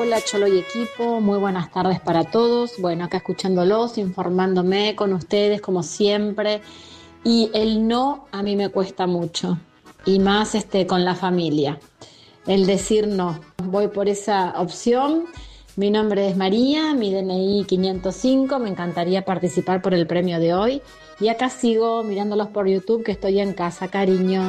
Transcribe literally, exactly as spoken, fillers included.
Hola Cholo y equipo, muy buenas tardes para todos. Bueno, acá escuchándolos, informándome con ustedes como siempre. Y el no a mí me cuesta mucho, y más este con la familia. El decir no, voy por esa opción. Mi nombre es María, mi D N I quinientos cinco, me encantaría participar por el premio de hoy. Y acá sigo mirándolos por YouTube, que estoy en casa, cariño.